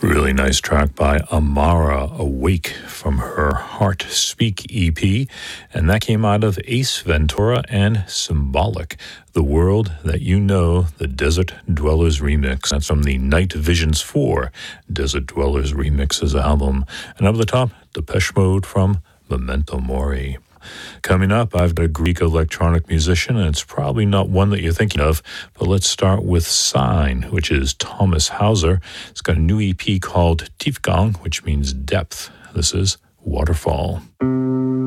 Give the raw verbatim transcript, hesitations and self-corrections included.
Really nice track by Amara, Awake, from her Heart Speak E P, and that came out of Ace Ventura and Symbolic, The World That You Know, the Desert Dwellers remix. That's from the Night Visions four Desert Dwellers remixes album. And up at the top, Depeche Mode from Memento Mori. Coming up, I've got a Greek electronic musician, and it's probably not one that you're thinking of, but let's start with Sign, which is Thomas Hauser. It's got a new E P called Tiefgang, which means depth. This is Waterfall.